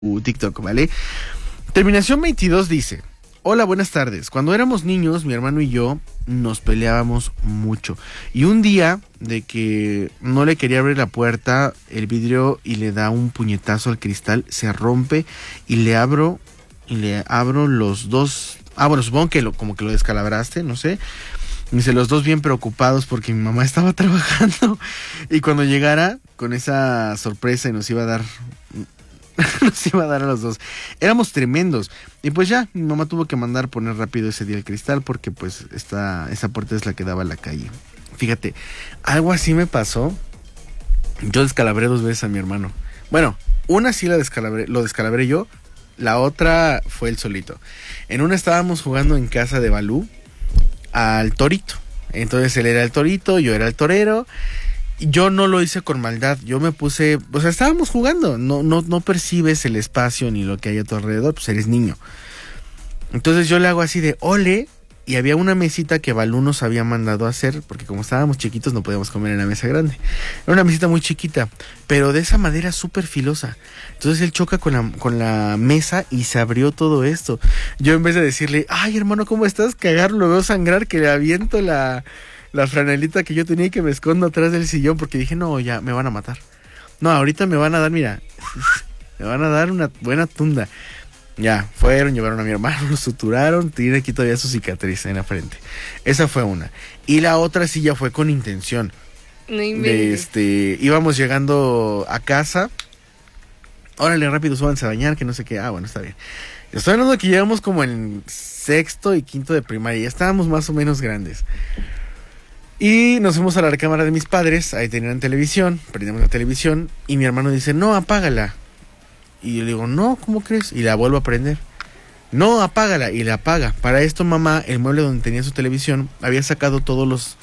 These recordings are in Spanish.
TikTok, ¿vale? Terminación 22 dice: hola, buenas tardes. Cuando éramos niños, mi hermano y yo nos peleábamos mucho. Y un día, de que no le quería abrir la puerta, el vidrio, y le da un puñetazo al cristal, se rompe y le abro los dos. Bueno, supongo que como que lo descalabraste, no sé. Y dice, los dos bien preocupados porque mi mamá estaba trabajando. Y cuando llegara con esa sorpresa y nos iba a dar a los dos. Éramos tremendos. Y pues ya, mi mamá tuvo que mandar poner rápido ese día el cristal porque pues esa puerta es la que daba a la calle. Fíjate, algo así me pasó. Yo descalabré 2 veces a mi hermano. Bueno, una sí lo descalabré yo. La otra fue él solito. En una estábamos jugando en casa de Balú al torito. Entonces él era el torito, yo era el torero. Yo no lo hice con maldad, yo me puse, o sea, estábamos jugando, no percibes el espacio ni lo que hay a tu alrededor, pues eres niño. Entonces yo le hago así de ole, y había una mesita que Balú nos había mandado a hacer, porque como estábamos chiquitos no podíamos comer en la mesa grande. Era una mesita muy chiquita, pero de esa madera súper filosa. Entonces él choca con la mesa y se abrió todo esto. Yo en vez de decirle, ay hermano, ¿cómo estás? Cagar, lo veo sangrar, que le aviento la franelita que yo tenía y que me escondo atrás del sillón, porque dije, no, ya, me van a matar. No, ahorita me van a dar, mira, me van a dar una buena tunda. Ya, llevaron a mi hermano, lo suturaron, tiene aquí todavía su cicatriz en la frente. Esa fue una. Y la otra sí ya fue con intención. No inventes. Íbamos llegando a casa. Órale, rápido, súbanse a bañar, que no sé qué. Bueno, está bien. Estoy hablando de que llegamos como en 6º y 5º de primaria. Ya estábamos más o menos grandes. Y nos fuimos a la recámara de mis padres, ahí tenían televisión, prendemos la televisión, y mi hermano dice, no, apágala. Y yo le digo, no, ¿cómo crees? Y la vuelvo a prender. No, apágala, y la apaga. Para esto mamá, el mueble donde tenía su televisión, había sacado todos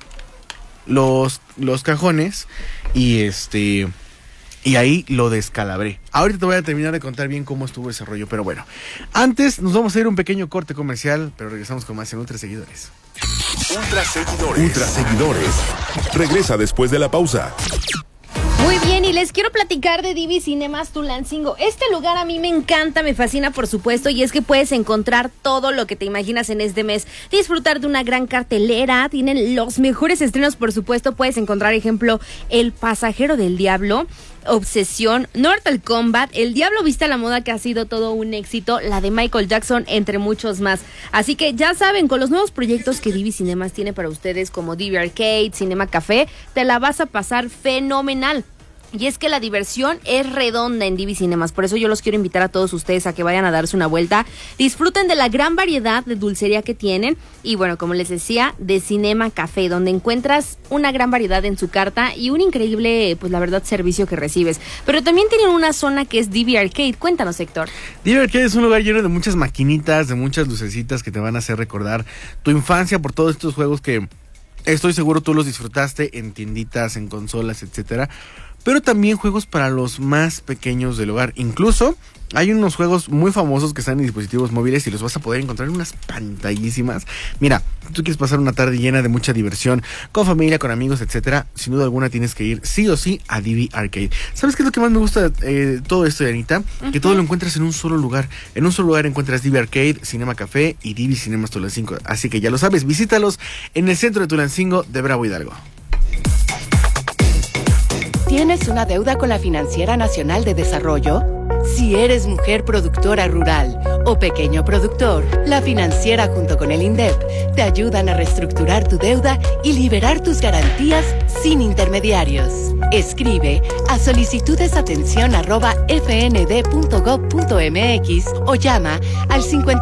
los cajones, y ahí lo descalabré. Ahorita te voy a terminar de contar bien cómo estuvo ese rollo, pero bueno. Antes nos vamos a ir a un pequeño corte comercial, pero regresamos con más en Ultra Seguidores. Ultra Seguidores. Regresa después de la pausa. Muy bien, y les quiero platicar de Divi Cinemas Tulancingo. Este lugar a mí me encanta, me fascina, por supuesto, y es que puedes encontrar todo lo que te imaginas en este mes. Disfrutar de una gran cartelera, tienen los mejores estrenos, por supuesto. Puedes encontrar, ejemplo, El Pasajero del Diablo, Obsesión, Mortal Kombat, El Diablo Viste a la Moda, que ha sido todo un éxito, la de Michael Jackson, entre muchos más. Así que ya saben, con los nuevos proyectos que Divi Cinemas tiene para ustedes, como Divi Arcade, Cinema Café, te la vas a pasar fenomenal. Y es que la diversión es redonda en Divi Cinemas, por eso yo los quiero invitar a todos ustedes a que vayan a darse una vuelta, disfruten de la gran variedad de dulcería que tienen, y bueno, como les decía, de Cinema Café, donde encuentras una gran variedad en su carta y un increíble, pues la verdad, servicio que recibes. Pero también tienen una zona que es Divi Arcade. Cuéntanos, Héctor. Divi Arcade es un lugar lleno de muchas maquinitas, de muchas lucecitas que te van a hacer recordar tu infancia por todos estos juegos que estoy seguro tú los disfrutaste en tienditas, en consolas, etcétera. Pero también juegos para los más pequeños del hogar. Incluso hay unos juegos muy famosos que están en dispositivos móviles y los vas a poder encontrar en unas pantallísimas. Mira, tú quieres pasar una tarde llena de mucha diversión, con familia, con amigos, etcétera. Sin duda alguna tienes que ir sí o sí a Divi Arcade. ¿Sabes qué es lo que más me gusta de todo esto, Anita? Que todo lo encuentras en un solo lugar. En un solo lugar encuentras Divi Arcade, Cinema Café y Divi Cinemas Tulancingo. Así que ya lo sabes, visítalos en el centro de Tulancingo de Bravo Hidalgo. ¿Tienes una deuda con la Financiera Nacional de Desarrollo? Si eres mujer productora rural o pequeño productor, la Financiera junto con el INDEP te ayudan a reestructurar tu deuda y liberar tus garantías sin intermediarios. Escribe a solicitudesatención@fnd.gov.mx o llama al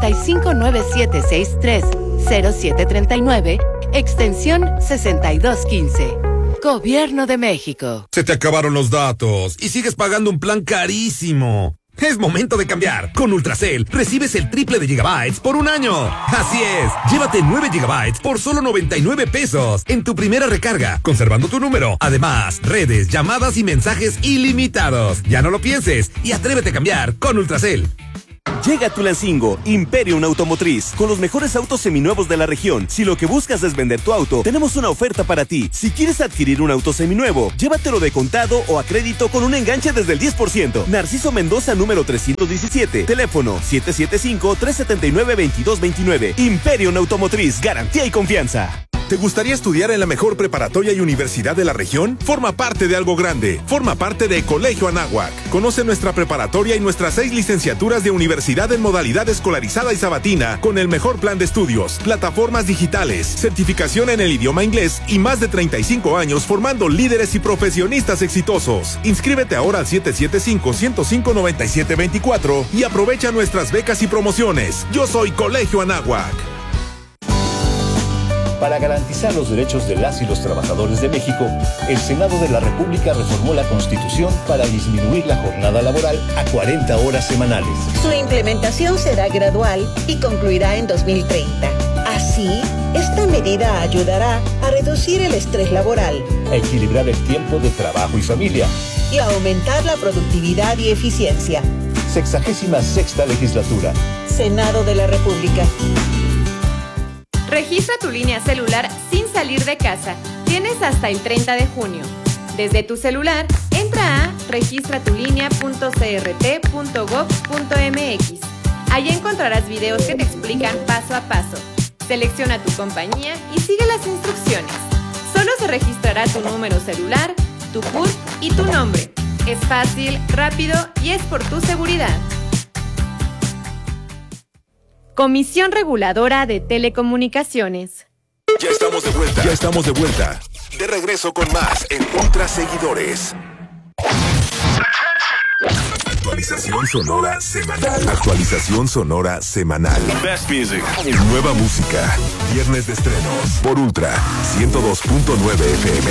5597630739, extensión 6215. Gobierno de México. Se te acabaron los datos y sigues pagando un plan carísimo. Es momento de cambiar. Con Ultracel recibes el triple de gigabytes por un año. Así es, llévate 9 gigabytes por solo 99 pesos en tu primera recarga, conservando tu número. Además, redes, llamadas y mensajes ilimitados. Ya no lo pienses y atrévete a cambiar con Ultracel. Llega a Tulancingo, Imperium Automotriz, con los mejores autos seminuevos de la región. Si lo que buscas es vender tu auto, tenemos una oferta para ti. Si quieres adquirir un auto seminuevo, llévatelo de contado o a crédito con un enganche desde el 10%. Narciso Mendoza, número 317. Teléfono 775-379-2229. Imperium Automotriz, garantía y confianza. ¿Te gustaría estudiar en la mejor preparatoria y universidad de la región? Forma parte de algo grande. Forma parte de Colegio Anáhuac. Conoce nuestra preparatoria y nuestras 6 licenciaturas de universidad en modalidad escolarizada y sabatina, con el mejor plan de estudios, plataformas digitales, certificación en el idioma inglés y más de 35 años formando líderes y profesionistas exitosos. Inscríbete ahora al 775-105-9724 y aprovecha nuestras becas y promociones. Yo soy Colegio Anáhuac. Para garantizar los derechos de las y los trabajadores de México, el Senado de la República reformó la Constitución para disminuir la jornada laboral a 40 horas semanales. Su implementación será gradual y concluirá en 2030. Así, esta medida ayudará a reducir el estrés laboral, a equilibrar el tiempo de trabajo y familia y a aumentar la productividad y eficiencia. 66ª legislatura. Senado de la República. Registra tu línea celular sin salir de casa. Tienes hasta el 30 de junio. Desde tu celular, entra a registratulinea.crt.gov.mx. Allí encontrarás videos que te explican paso a paso. Selecciona tu compañía y sigue las instrucciones. Solo se registrará tu número celular, tu CURP y tu nombre. Es fácil, rápido y es por tu seguridad. Comisión Reguladora de Telecomunicaciones. Ya estamos de vuelta. De regreso con más en Ultra Seguidores. Actualización sonora semanal. Best music. Nueva música. Viernes de estrenos. Por Ultra 102.9 FM.